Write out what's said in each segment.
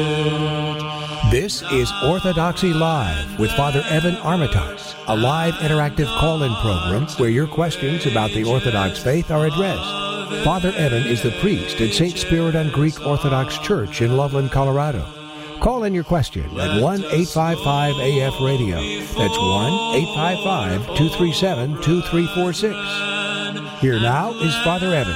This is Orthodoxy Live with Father Evan Armitage, a live interactive call-in program where your questions about the Orthodox faith are addressed. Father Evan is the priest at St. Spiridon Greek Orthodox Church in Loveland, Colorado. Call in your question at 1-855-AF-RADIO. That's 1-855-237-2346. Here now is Father Evan.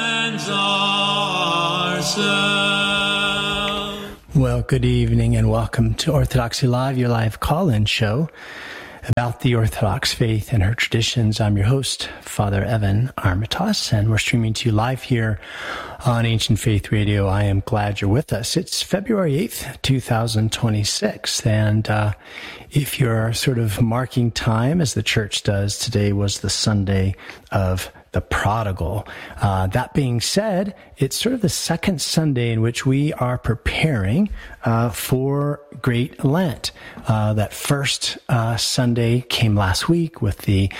Well, good evening and welcome to Orthodoxy Live, your live call-in show about the Orthodox faith and her traditions. I'm your host, Father Evan Armitage, and we're streaming to you live here on Ancient Faith Radio. I am glad you're with us. It's February 8th, 2026, and if you're sort of marking time, as the church does, today was the Sunday of the Prodigal. That being said, it's sort of the second Sunday in which we are preparing for Great Lent. That first Sunday came last week with the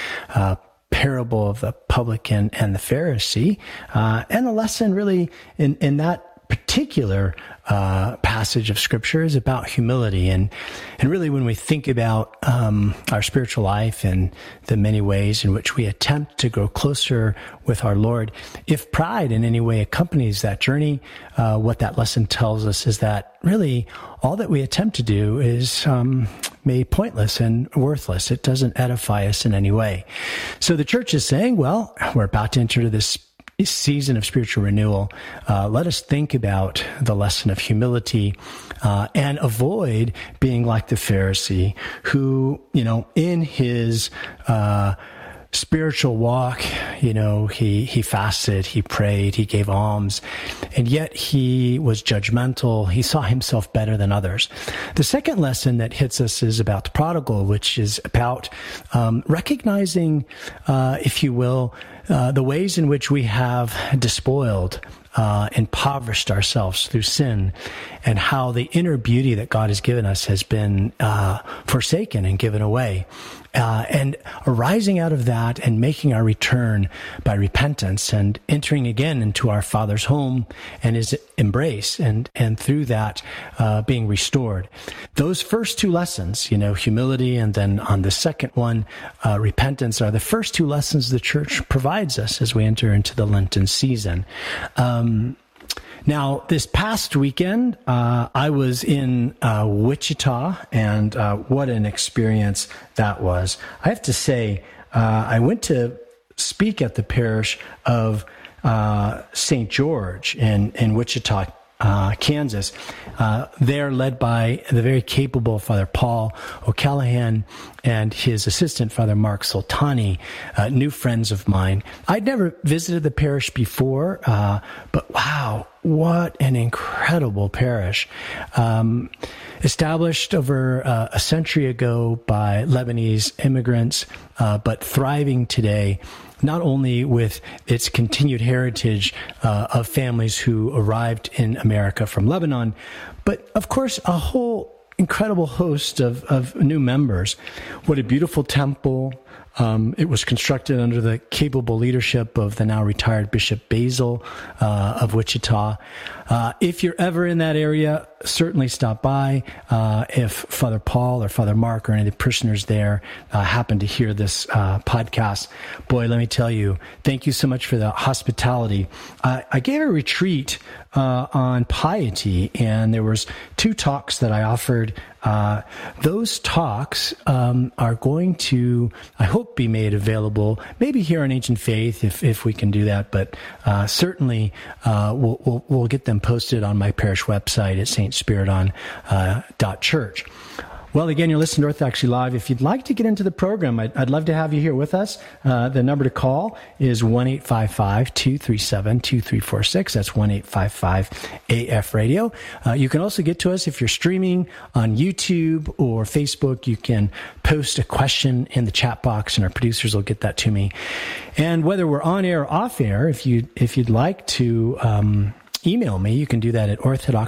parable of the publican and the Pharisee, and the lesson really in that particular passage of Scripture is about humility. And really when we think about our spiritual life and the many ways in which we attempt to grow closer with our Lord, if pride in any way accompanies that journey, what that lesson tells us is that really all that we attempt to do is made pointless and worthless. It doesn't edify us in any way. So the church is saying, well, we're about to enter this season of spiritual renewal. Let us think about the lesson of humility and avoid being like the Pharisee who, in his spiritual walk, he fasted, he prayed, he gave alms, and yet he was judgmental. He saw himself better than others. The second lesson that hits us is about the prodigal, which is about recognizing, if you will, the ways in which we have despoiled, impoverished ourselves through sin, and how the inner beauty that God has given us has been forsaken and given away. And arising out of that and making our return by repentance and entering again into our Father's home and his embrace, and through that being restored. Those first two lessons, humility, and then on the second one, repentance, are the first two lessons the church provides us as we enter into the Lenten season. Now, this past weekend, I was in Wichita, and what an experience that was. I have to say, I went to speak at the parish of St. George in Wichita, Kansas. They're led by the very capable Father Paul O'Callaghan and his assistant, Father Mark Soltani, new friends of mine. I'd never visited the parish before, but wow, what an incredible parish. Established over a century ago by Lebanese immigrants, but thriving today, not only with its continued heritage of families who arrived in America from Lebanon, but of course a whole incredible host of new members. What a beautiful temple. It was constructed under the capable leadership of the now retired Bishop Basil of Wichita. If you're ever in that area, certainly stop by. If Father Paul or Father Mark or any of the parishioners there happen to hear this podcast, boy, let me tell you, thank you so much for the hospitality. I gave a retreat on piety, and there was 2 talks that I offered. Those talks are going to, I hope, be made available, maybe here on Ancient Faith, if we can do that, but certainly we'll get them posted on my parish website at stspiridon.church. Well, again, you're listening to Orthodoxy Live. If you'd like to get into the program, I'd love to have you here with us. The number to call is 1-855-237-2346. That's 1-855-AF-RADIO. You can also get to us if you're streaming on YouTube or Facebook. You can post a question in the chat box, and our producers will get that to me. And whether we're on air or off air, if you'd like to email me, you can do that at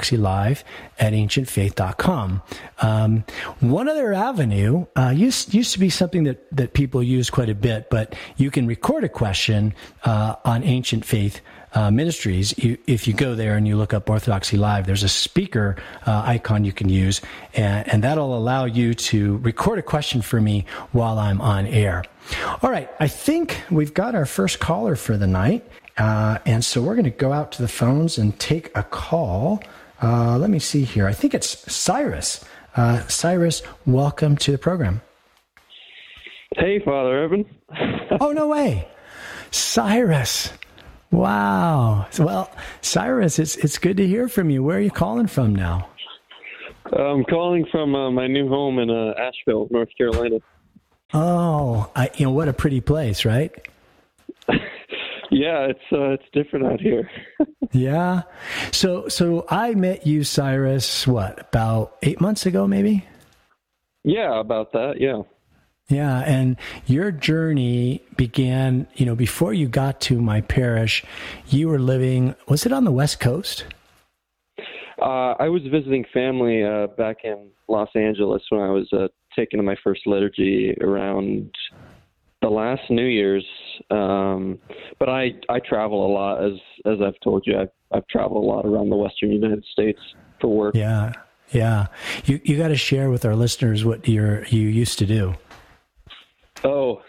orthodoxylive@ancientfaith.com. One other avenue used to be something that people use quite a bit, but you can record a question on Ancient Faith Ministries, if you go there and you look up Orthodoxy Live, there's a speaker icon you can use, and that'll allow you to record a question for me while I'm on air. All right, I think we've got our first caller for the night, and so we're going to go out to the phones and take a call. Let me see here. I think it's Cyrus. Cyrus, welcome to the program. Hey, Father Evan. Oh, no way. Cyrus. Wow. Well, Cyrus, it's good to hear from you. Where are you calling from now? I'm calling from my new home in Asheville, North Carolina. Oh, what a pretty place, right? Yeah, it's different out here. Yeah. So I met you, Cyrus, about 8 months ago, maybe? Yeah, about that, yeah. Yeah, and your journey began, before you got to my parish, you were living, was it on the West Coast? I was visiting family back in Los Angeles when I was taking my first liturgy around the last New Year's. But I travel a lot, as I've told you. I've traveled a lot around the Western United States for work. Yeah. You got to share with our listeners what you used to do. Oh,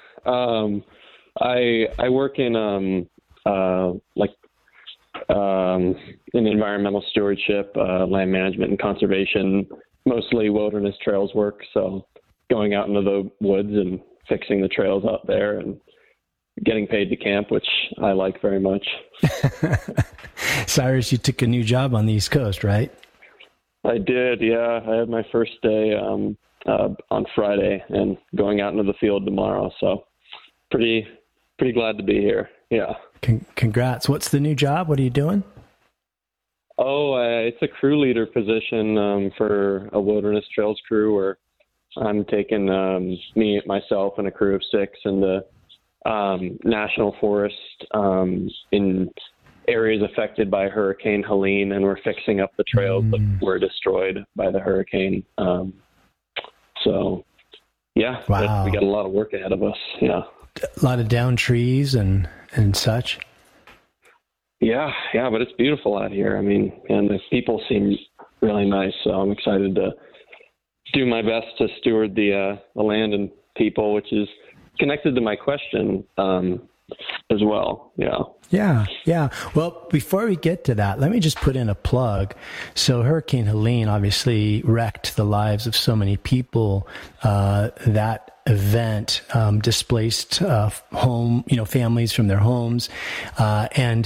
I work in in environmental stewardship, land management and conservation, mostly wilderness trails work. So going out into the woods and fixing the trails out there and getting paid to camp, which I like very much. Cyrus, you took a new job on the East Coast, right? I did, yeah. I had my first day on Friday and going out into the field tomorrow. So pretty glad to be here. Yeah. Congrats. What's the new job? What are you doing? Oh, it's a crew leader position for a wilderness trails crew where I'm taking myself and a crew of 6 in the national forest in areas affected by Hurricane Helene, and we're fixing up the trails that were destroyed by the hurricane. So, yeah, wow. We got a lot of work ahead of us. Yeah, a lot of downed trees and such. Yeah, but it's beautiful out here. I mean, and the people seem really nice, so I'm excited to do my best to steward the land and people, which is connected to my question as well. Yeah. Well, before we get to that, let me just put in a plug. So Hurricane Helene obviously wrecked the lives of so many people. That event displaced families from their homes, and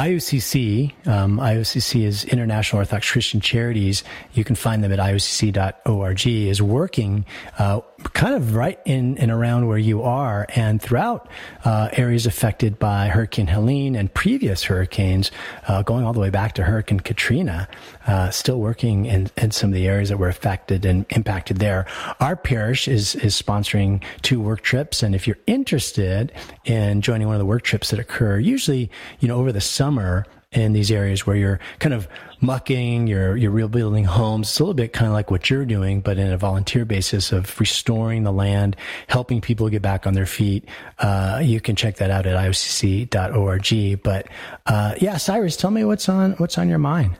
IOCC is International Orthodox Christian Charities. You can find them at iocc.org. Is working kind of right in and around where you are, and throughout areas affected by Hurricane Helene and previous hurricanes, going all the way back to Hurricane Katrina. Still working in some of the areas that were affected and impacted there. Our parish is sponsoring 2 work trips, and if you're interested in joining one of the work trips that occur usually over the summer in these areas where you're kind of mucking, you're rebuilding homes, it's a little bit kind of like what you're doing, but in a volunteer basis of restoring the land, helping people get back on their feet. You can check that out at iocc.org. But Cyrus, tell me what's on your mind.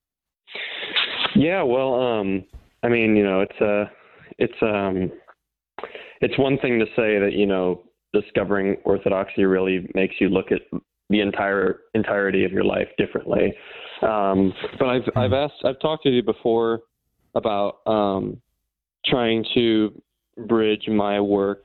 Yeah, well, I mean, it's one thing to say that, discovering Orthodoxy really makes you look at the entirety of your life differently. But I've talked to you before about trying to bridge my work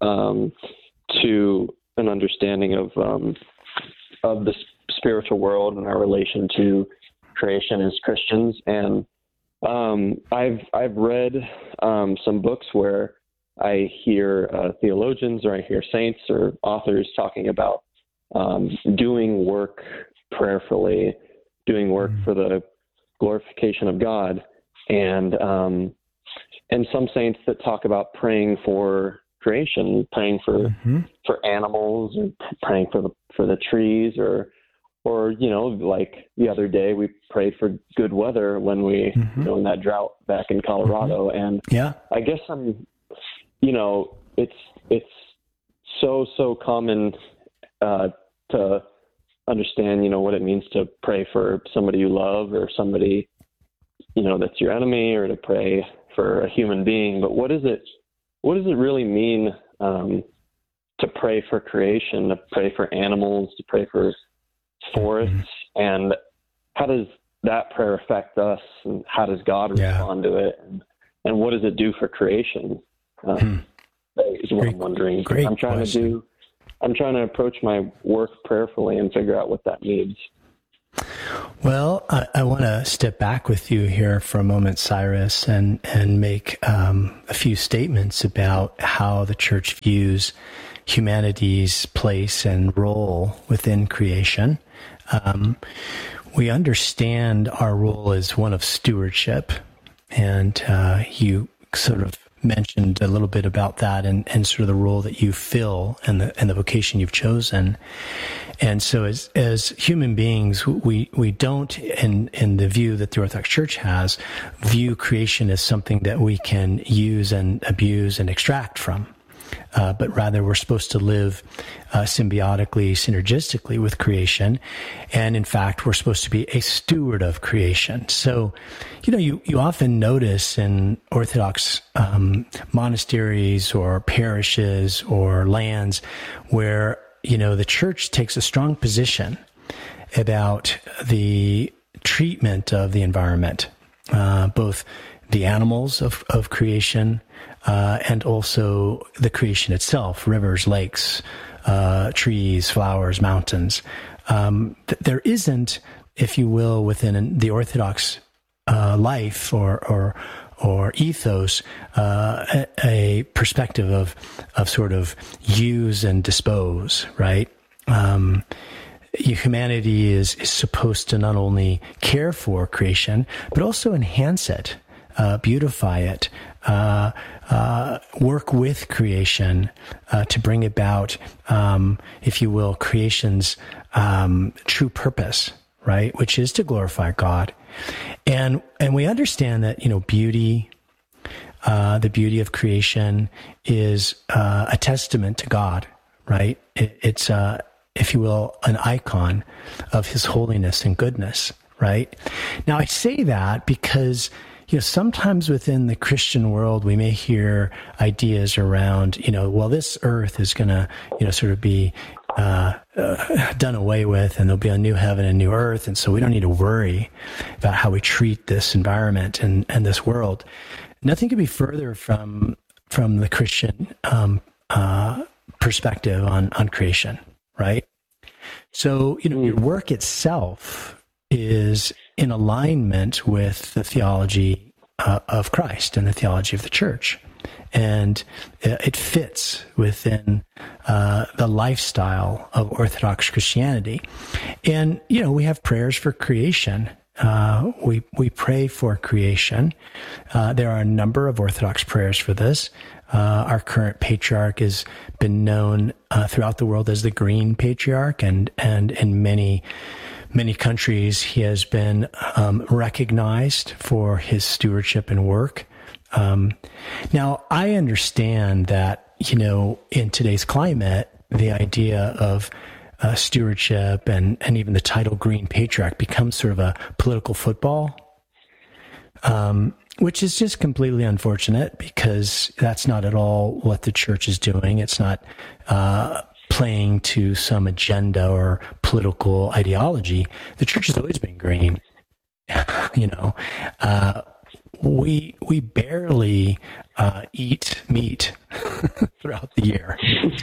to an understanding of the spiritual world and our relation to creation as Christians. And I've read some books where I hear theologians or I hear saints or authors talking about doing work prayerfully, doing work for the glorification of God, and some saints that talk about praying for creation, praying for animals, or praying for the trees, or like the other day we prayed for good weather when we in that drought back in Colorado, and I guess it's so common to understand, what it means to pray for somebody you love or somebody, that's your enemy, or to pray for a human being. But what does it really mean to pray for creation, to pray for animals, to pray for forests? And how does that prayer affect us, and how does God respond to it? And what does it do for creation? Is what I'm wondering. I'm trying to approach my work prayerfully and figure out what that means. Well, I want to step back with you here for a moment, Cyrus, and make a few statements about how the church views humanity's place and role within creation. We understand our role as one of stewardship, and you sort of mentioned a little bit about that and sort of the role that you fill and the vocation you've chosen. And so as human beings, we don't, in the view that the Orthodox Church has, view creation as something that we can use and abuse and extract from. But rather we're supposed to live symbiotically, synergistically with creation. And in fact, we're supposed to be a steward of creation. So, you often notice in Orthodox monasteries or parishes or lands where, the church takes a strong position about the treatment of the environment, both the animals of creation, and also the creation itself, rivers, lakes, trees, flowers, mountains. There isn't, if you will, within the Orthodox life or ethos, a perspective of sort of use and dispose, right? Humanity is supposed to not only care for creation, but also enhance it, beautify it, work with creation to bring about, if you will, creation's true purpose, right? Which is to glorify God. And we understand that, beauty, the beauty of creation is a testament to God, right? It's, if you will, an icon of his holiness and goodness, right? Now, I say that because sometimes within the Christian world, we may hear ideas around, well, this earth is going to, sort of be done away with, and there'll be a new heaven and new earth. And so we don't need to worry about how we treat this environment and this world. Nothing could be further from the Christian perspective on creation, right? So, your work itself is in alignment with the theology of Christ and the theology of the church. And it fits within the lifestyle of Orthodox Christianity. And, we have prayers for creation. We pray for creation. There are a number of Orthodox prayers for this. Our current patriarch has been known throughout the world as the Green Patriarch, and in many countries, he has been recognized for his stewardship and work. Now, I understand that, in today's climate, the idea of stewardship and even the title Green Patriarch becomes sort of a political football, which is just completely unfortunate, because that's not at all what the church is doing. It's not playing to some agenda or political ideology. The church has always been green. We barely eat meat throughout the year.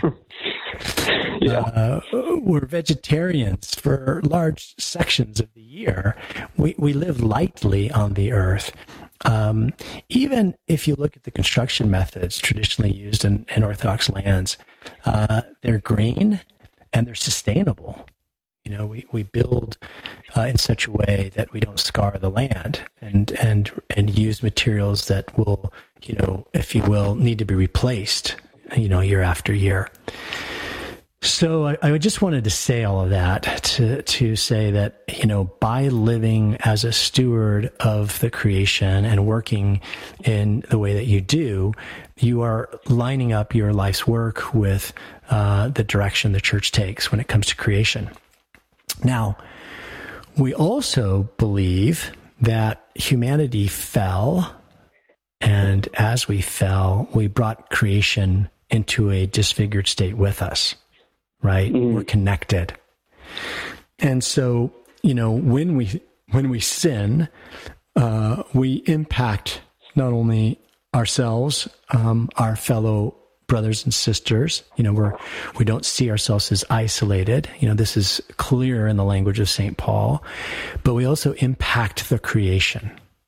We're vegetarians for large sections of the year. We live lightly on the earth. Even if you look at the construction methods traditionally used in Orthodox lands, they're green and they're sustainable. We build in such a way that we don't scar the land and use materials that will, if you will, need to be replaced, year after year. So I just wanted to say all of that to say that, by living as a steward of the creation and working in the way that you do, you are lining up your life's work with the direction the church takes when it comes to creation. Now, we also believe that humanity fell, and as we fell, we brought creation into a disfigured state with us, right? Mm-hmm. We're connected. And so, when we sin, we impact not only ourselves, our fellow brothers and sisters. We don't see ourselves as isolated. This is clear in the language of St. Paul, but we also impact the creation.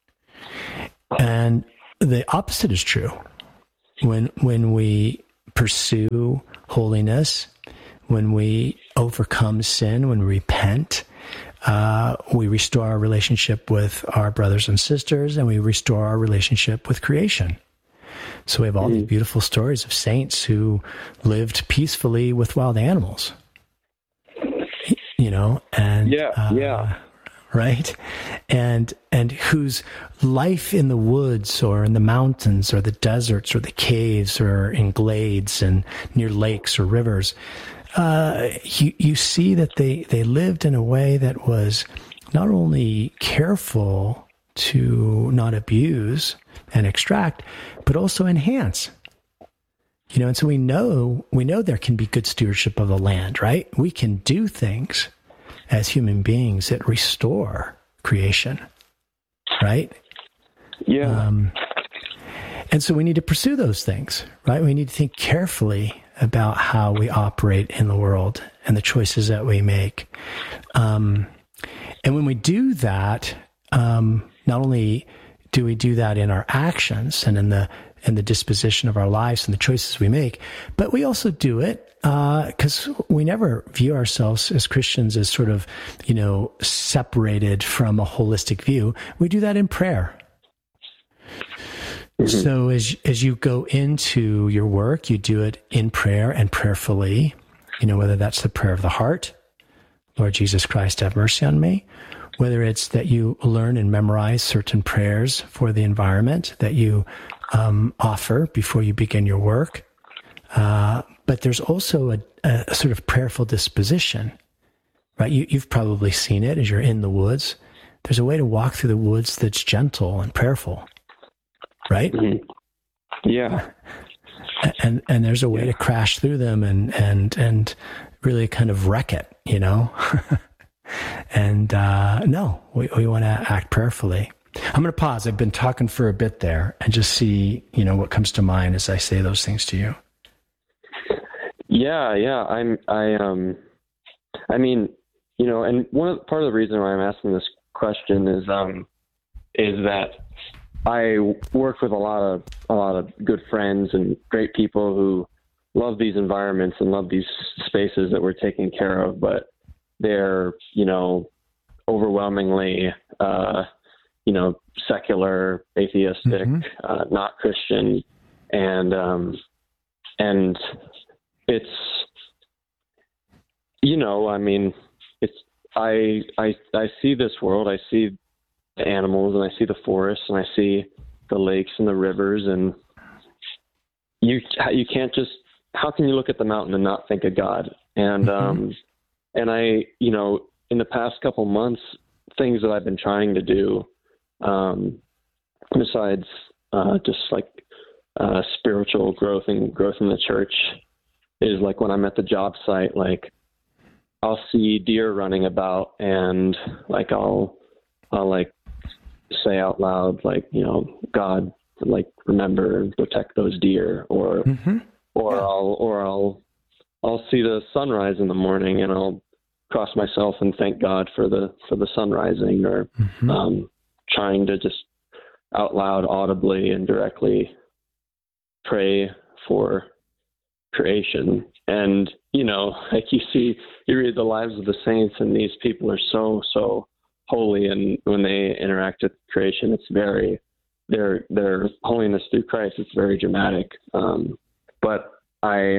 And the opposite is true. When we pursue holiness, when we overcome sin, when we repent, we restore our relationship with our brothers and sisters, and we restore our relationship with creation. So we have all these beautiful stories of saints who lived peacefully with wild animals, and right, and whose life in the woods or in the mountains or the deserts or the caves or in glades and near lakes or rivers, you see that they lived in a way that was not only careful to not abuse and extract, but also enhance. And so we know there can be good stewardship of the land, right? We can do things as human beings that restore creation, right? Yeah. And so we need to pursue those things, right? We need to think carefully about how we operate in the world and the choices that we make. And when we do that, not only do we do that in our actions and in the disposition of our lives and the choices we make, but we also do it because we never view ourselves as Christians as sort of, separated from a holistic view. We do that in prayer. Mm-hmm. So as you go into your work, you do it in prayer and prayerfully, whether that's the prayer of the heart, Lord Jesus Christ, have mercy on me, whether it's that you learn and memorize certain prayers for the environment that you offer before you begin your work. But there's also a sort of prayerful disposition, right? You've probably seen it as you're in the woods. There's a way to walk through the woods that's gentle and prayerful, right? Mm-hmm. Yeah. And there's a way to crash through them and really kind of wreck it, And we want to act prayerfully. I'm going to pause. I've been talking for a bit there and just see, what comes to mind as I say those things to you. Yeah. And part of the reason why I'm asking this question is that I work with a lot of good friends and great people who love these environments and love these spaces that we're taking care of, but they're, overwhelmingly, secular, atheistic, not Christian. And it's, I see this world, I see the animals and I see the forests and I see the lakes and the rivers, and you can't just, how can you look at the mountain and not think of God? And, and I, in the past couple months, things that I've been trying to do, besides just like spiritual growth and growth in the church, is like when I'm at the job site, like I'll see deer running about, and like I'll like say out loud, like, God, like remember and protect those deer, or I'll see the sunrise in the morning and I'll cross myself and thank God for the sun rising, or trying to just out loud, audibly and directly pray for creation. And, like you read the lives of the saints, and these people are so holy. And when they interact with creation, it's very, their holiness through Christ, it's very dramatic. But I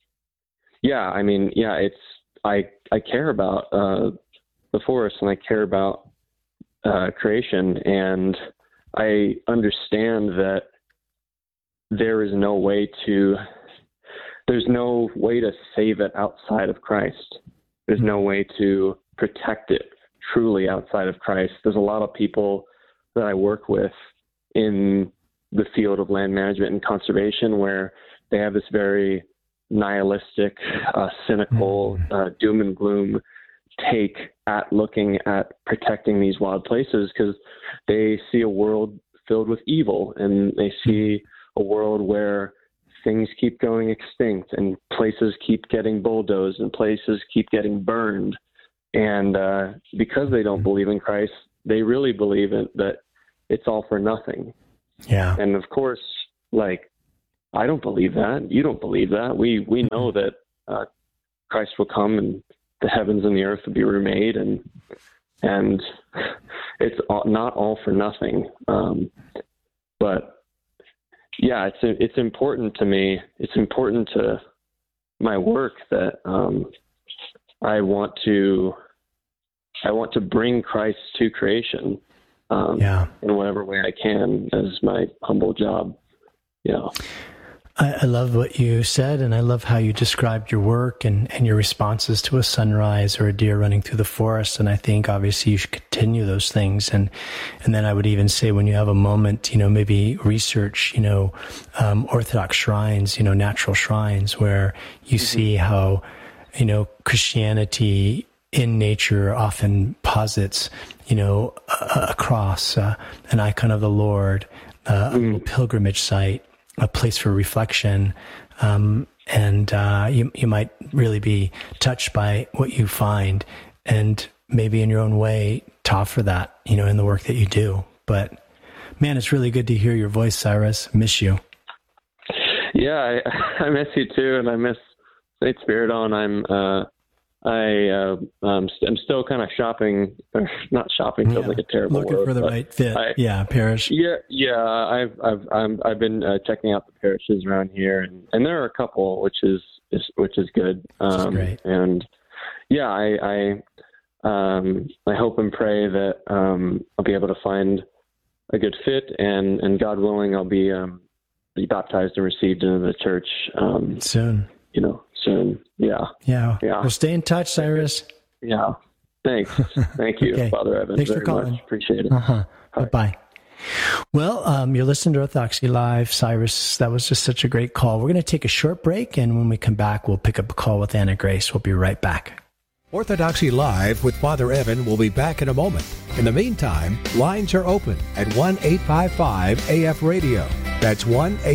care about the forest, and I care about creation, and I understand that there's no way to save it outside of Christ. There's no way to protect it truly outside of Christ. There's a lot of people that I work with in the field of land management and conservation where they have this very nihilistic, cynical, doom and gloom take at looking at protecting these wild places, because they see a world filled with evil, and they see a world where things keep going extinct and places keep getting bulldozed and places keep getting burned. And because they don't believe in Christ, they really believe that it's all for nothing. Yeah. And of course, like, I don't believe that. You don't believe that. We know that Christ will come and the heavens and the earth will be remade, and it's not all for nothing. But yeah, it's important to me. It's important to my work that I want to bring Christ to creation in whatever way I can as my humble job. Yeah. I love what you said, and I love how you described your work and your responses to a sunrise or a deer running through the forest. And I think obviously you should continue those things. And then I would even say, when you have a moment, maybe research, Orthodox shrines, natural shrines, where you see how, Christianity in nature often posits, a cross, an icon of the Lord, a little pilgrimage site, a place for reflection, and you might really be touched by what you find, and maybe in your own way to offer that, in the work that you do. But man, it's really good to hear your voice, Cyrus. Miss you. Yeah, I miss you too, and I miss St. Spiridon. I'm still kind of shopping, or not shopping feels like a terrible looking word, for the right fit. Parish. Yeah. I've been checking out the parishes around here, and there are a couple, which is good. That's great. And yeah, I hope and pray that I'll be able to find a good fit, and God willing, I'll be baptized and received into the church soon. Soon. Yeah. Well, stay in touch, Cyrus. Yeah. Thanks. Thank you, Okay. Father Evan. Thanks very for calling. much. Appreciate it. Bye-bye. Well, you're listening to Orthodoxy Live. Cyrus, that was just such a great call. We're going to take a short break, and when we come back, we'll pick up a call with Anna Grace. We'll be right back. Orthodoxy Live with Father Evan will be back in a moment. In the meantime, lines are open at 1-855-AF-RADIO. That's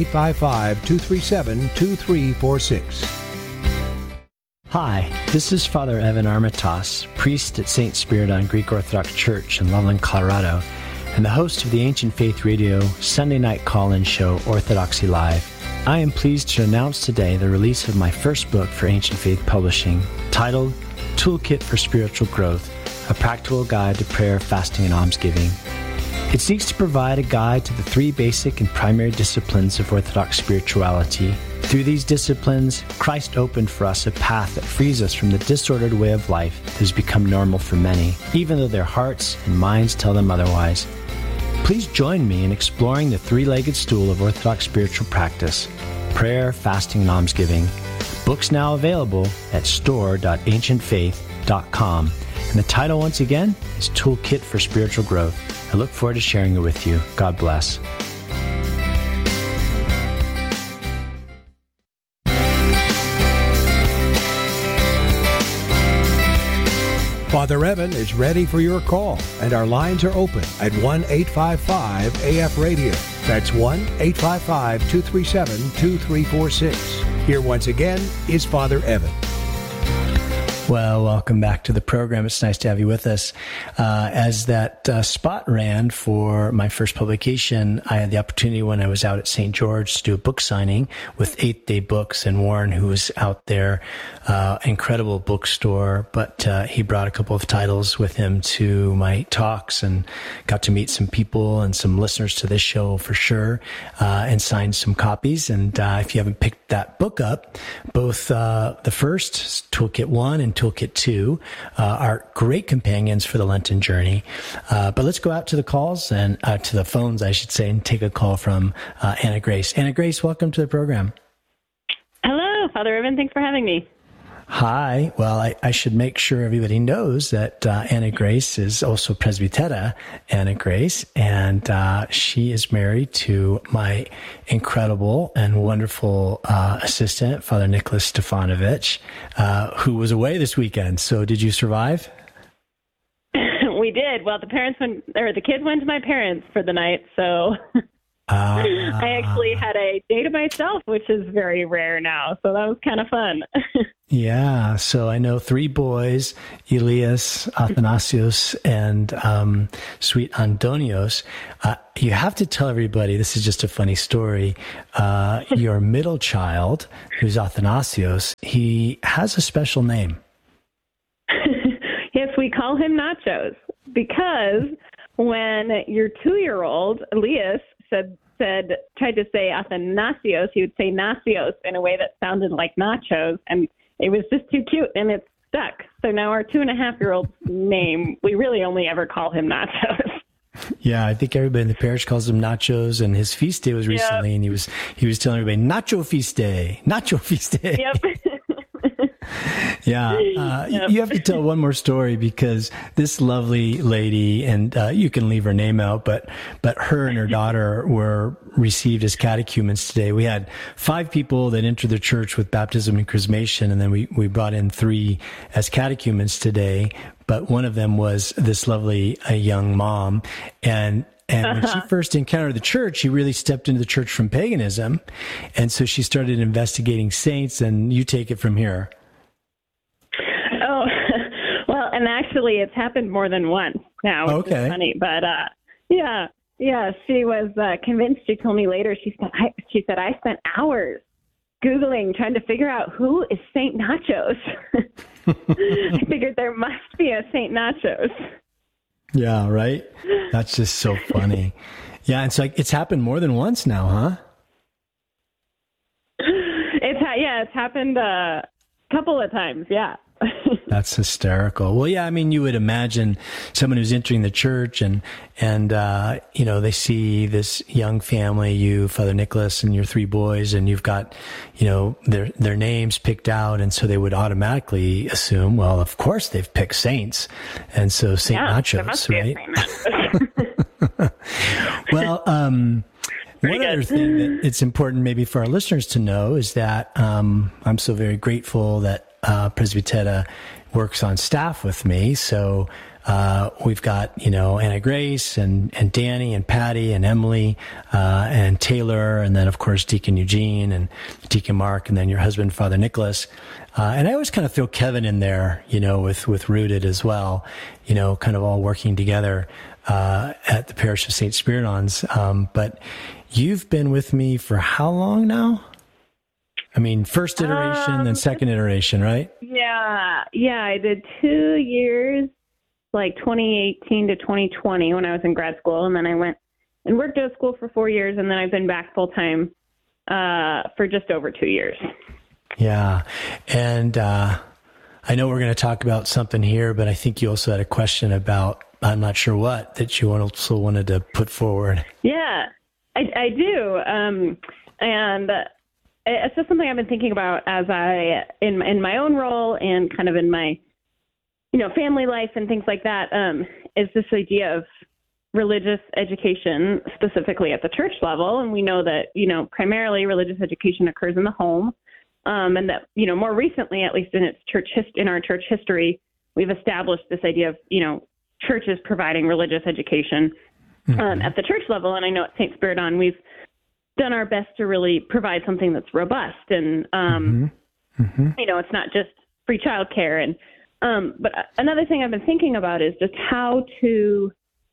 1-855-237-2346. Hi, this is Father Evan Armitage, priest at St. Spiridon Greek Orthodox Church in Loveland, Colorado, and the host of the Ancient Faith Radio Sunday night call-in show, Orthodoxy Live. I am pleased to announce today the release of my first book for Ancient Faith Publishing, titled Toolkit for Spiritual Growth, a practical guide to prayer, fasting, and almsgiving. It seeks to provide a guide to the three basic and primary disciplines of Orthodox spirituality. Through these disciplines, Christ opened for us a path that frees us from the disordered way of life that has become normal for many, even though their hearts and minds tell them otherwise. Please join me in exploring the three-legged stool of Orthodox spiritual practice: prayer, fasting, and almsgiving. Books now available at store.ancientfaith.com. And the title, once again, is Toolkit for Spiritual Growth. I look forward to sharing it with you. God bless. Father Evan is ready for your call, and our lines are open at 1-855-AF-RADIO. That's 1-855-237-2346. Here once again is Father Evan. Well, welcome back to the program. It's nice to have you with us. As that spot ran for my first publication, I had the opportunity when I was out at St. George to do a book signing with 8th Day Books and Warren, who was out there. Incredible bookstore, but he brought a couple of titles with him to my talks and got to meet some people and some listeners to this show for sure, and signed some copies. And if you haven't picked that book up, both the first, Toolkit 1 and Toolkit 2, are great companions for the Lenten journey. But let's go out to the calls and to the phones, I should say, and take a call from Anna Grace. Anna Grace, welcome to the program. Hello, Father Evan. Thanks for having me. Hi. Well, I should make sure everybody knows that Anna Grace is also Presbytera Anna Grace, and she is married to my incredible and wonderful assistant, Father Nicholas Stefanovich, who was away this weekend. So did you survive? We did. Well, the kids went to my parents for the night, so I actually had a day to myself, which is very rare now. So that was kind of fun. Yeah. So I know 3 boys, Elias, Athanasios, and sweet Antonios. You have to tell everybody, this is just a funny story. Your middle child, who's Athanasios, he has a special name. Yes, we call him Nachos because when your 2-year-old, Elias, tried to say Athanasios, he would say Nacios in a way that sounded like nachos, and it was just too cute, and it stuck. So now our 2.5-year-old's name, we really only ever call him Nachos. Yeah, I think everybody in the parish calls him Nachos, and his feast day was recently, and he was telling everybody, Nacho Feast Day, Nacho Feast Day. Yep. Yeah. You have to tell one more story because this lovely lady, and you can leave her name out, but her and her daughter were received as catechumens today. We had 5 people that entered the church with baptism and chrismation, and then we brought in 3 as catechumens today. But one of them was this lovely young mom. And when she first encountered the church, she really stepped into the church from paganism. And so she started investigating saints, and you take it from here. Oh, well, and actually it's happened more than once now, which is funny. But, yeah, she was convinced. She told me later, she said, I spent hours Googling, trying to figure out who is Saint Nachos. I figured there must be a Saint Nachos. Yeah, right? That's just so funny. Yeah, it's happened more than once now, huh? It's happened a couple of times, yeah. That's hysterical. Well, yeah, I mean, you would imagine someone who's entering the church and they see this young family, you, Father Nicholas, and your 3 boys, and you've got, their names picked out. And so they would automatically assume, well, of course they've picked saints. And so Saint Nachos, right? Well, one other thing that it's important maybe for our listeners to know is that I'm so very grateful that Presbytera works on staff with me. So we've got, Anna Grace and Danny and Patty and Emily and Taylor, and then, of course, Deacon Eugene and Deacon Mark, and then your husband, Father Nicholas. And I always kind of throw Kevin in there, with Rooted as well, kind of all working together at the parish of St. Spiridon's. But you've been with me for how long now? I mean, first iteration, then second iteration, right? Yeah, I did 2 years, like 2018 to 2020 when I was in grad school, and then I went and worked at a school for 4 years, and then I've been back full-time for just over 2 years. Yeah, and I know we're going to talk about something here, but I think you also had a question about, I'm not sure what, that you also wanted to put forward. Yeah, I do, and it's just something I've been thinking about as in my own role and kind of in my, family life and things like that, is this idea of religious education, specifically at the church level. And we know that, primarily religious education occurs in the home. And that, more recently, at least in our church history, we've established this idea of, churches providing religious education at the church level. And I know at St. Spiridon, we've done our best to really provide something that's robust and, it's not just free childcare. And, but another thing I've been thinking about is just how to,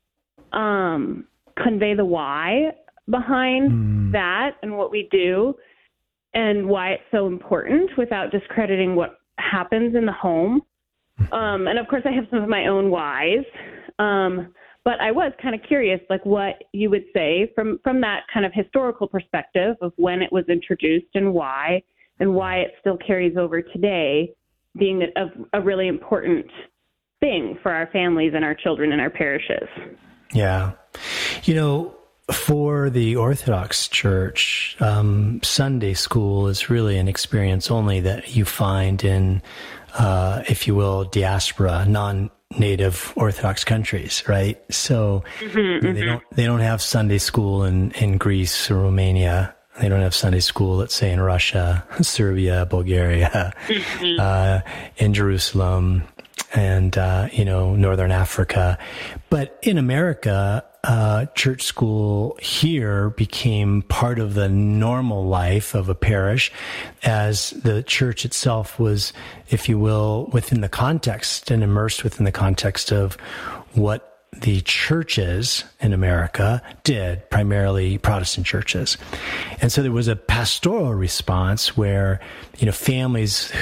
convey the why behind that and what we do and why it's so important without discrediting what happens in the home. And of course I have some of my own whys. But I was kind of curious, like what you would say from that kind of historical perspective of when it was introduced and why it still carries over today, being a really important thing for our families and our children and our parishes. Yeah. for the Orthodox Church, Sunday school is really an experience only that you find in, if you will, diaspora, non-native Orthodox countries, right? So they don't have Sunday school in Greece or Romania. They don't have Sunday school, let's say, in Russia, Serbia, Bulgaria, in Jerusalem, and Northern Africa. But in America, church school here became part of the normal life of a parish, as the church itself was, if you will, within the context and immersed within the context of what the churches in America did, primarily Protestant churches. And so there was a pastoral response where, families